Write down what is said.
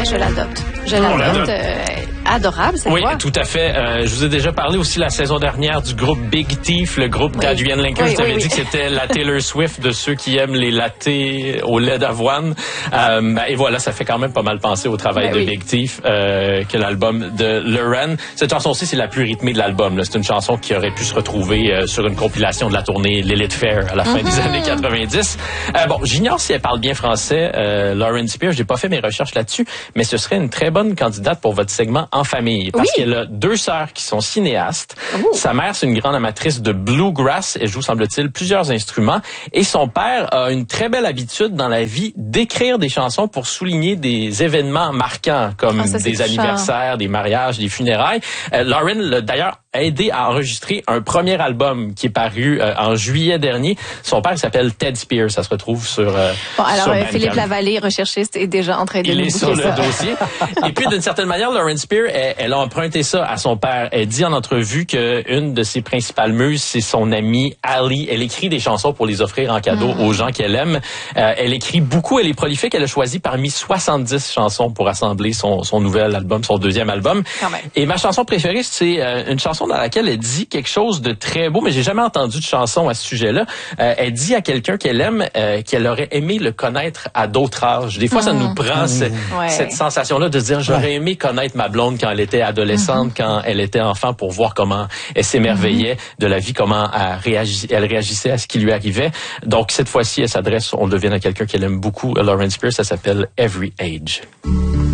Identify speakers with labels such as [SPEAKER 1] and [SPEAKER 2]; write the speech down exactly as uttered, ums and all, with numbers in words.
[SPEAKER 1] je l'adopte. Je l'adopte. Euh, adorable, cette
[SPEAKER 2] oui,
[SPEAKER 1] voix.
[SPEAKER 2] Oui, tout à fait. Euh, je vous ai déjà parlé aussi la saison dernière du groupe Big Thief, le groupe oui. d'Adrienne Lenker.
[SPEAKER 1] Oui,
[SPEAKER 2] je t'avais
[SPEAKER 1] oui,
[SPEAKER 2] dit
[SPEAKER 1] oui.
[SPEAKER 2] que c'était la Taylor Swift de ceux qui aiment les lattés au lait d'avoine. Euh, et voilà, ça fait quand même pas mal penser au travail ben de oui. Big Thief euh, que l'album de Lauren. Cette chanson-ci, c'est la plus rythmée de l'album. Là. C'est une chanson qui aurait pu se retrouver euh, sur une compilation de la tournée Lilith Fair à la fin mm-hmm. des années quatre-vingt-dix. Euh, bon, j'ignore si elle parle bien français, euh, Lauren Spears. J'ai pas fait mes recherches là-dessus, mais ce serait une très bonne candidate pour votre segment En famille. Parce oui. qu'elle a deux sœurs qui sont cinéastes. Oh. Sa mère, c'est une grande amatrice de bluegrass. Elle joue, semble-t-il, plusieurs instruments. Et son père a une très belle habitude dans la vie d'écrire des chansons pour souligner des événements marquants, comme oh, ça, des anniversaires, cher. des mariages, des funérailles. Euh, Lauren l'a d'ailleurs aidé à enregistrer un premier album qui est paru euh, en juillet dernier. Son père s'appelle Ted Spears. Ça se retrouve sur euh,
[SPEAKER 1] Bon, alors
[SPEAKER 2] sur
[SPEAKER 1] euh, Philippe Lavallée, recherchiste, est déjà en train de
[SPEAKER 2] Il
[SPEAKER 1] nous
[SPEAKER 2] est sur
[SPEAKER 1] ça.
[SPEAKER 2] le dossier. Et puis, d'une certaine manière, Lauren Spears, elle, elle a emprunté ça à son père. Elle dit en entrevue qu'une de ses principales muses, c'est son amie Ali. Elle écrit des chansons pour les offrir en cadeau mmh. aux gens qu'elle aime. Euh, elle écrit beaucoup, elle est prolifique. Elle a choisi parmi soixante-dix chansons pour assembler son, son nouvel album, son deuxième album. Et ma chanson préférée, c'est euh, une chanson dans laquelle elle dit quelque chose de très beau, mais j'ai jamais entendu de chanson à ce sujet-là. Euh, elle dit à quelqu'un qu'elle aime euh, qu'elle aurait aimé le connaître à d'autres âges. Des fois, mmh. ça nous prend mmh. ce, ouais. cette sensation-là de dire j'aurais ouais. aimé connaître ma blonde quand elle était adolescente, mmh. quand elle était enfant, pour voir comment elle s'émerveillait mmh. de la vie, comment elle, réagis, elle réagissait à ce qui lui arrivait. Donc, cette fois-ci, elle s'adresse, on le devine, à quelqu'un qu'elle aime beaucoup, Lauren Spears. Ça s'appelle Every Age.